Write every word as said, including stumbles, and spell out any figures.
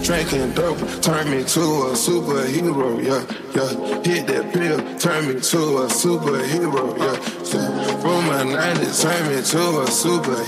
Drinking dope, turn me to a superhero, yeah, yeah. Hit that pill, turn me to a superhero, yeah, yeah. From my nineties, turn me to a superhero.